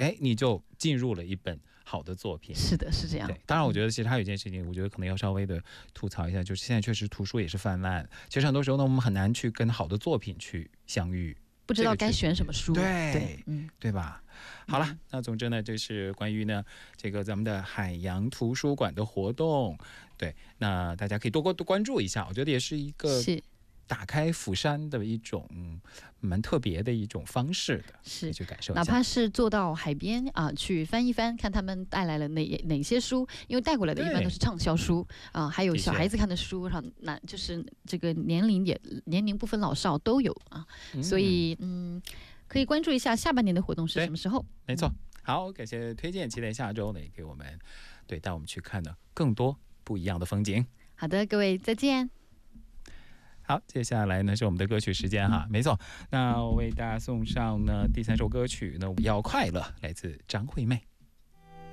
你就进入了一本好的作品。 是的，是这样。 对，当然我觉得其实还有一件事情，我觉得可能要稍微的吐槽一下，就是现在确实图书也是泛滥，其实很多时候呢，我们很难去跟好的作品去相遇， 不知道该选什么书。 对，对吧？好了，那总之呢，这是关于呢这个咱们的海洋图书馆的活动。对，那大家可以多关注一下，我觉得也是一个打开釜山的一种蛮特别的一种方式的，是去感受一下。 哪怕是坐到海边啊，去翻一翻，看他们带来了哪些书，因为带过来的一般都是畅销书啊，还有小孩子看的书，那就是这个年龄不分老少都有啊，所以可以关注一下下半年的活动是什么时候。 没错，好，感谢推荐，期待下周呢也给我们带我们去看呢更多不一样的风景。 好的，各位再见。 好，接下来呢是我们的歌曲时间哈，没错，那我为大家送上呢第3首歌曲呢《要快乐》，来自张惠妹。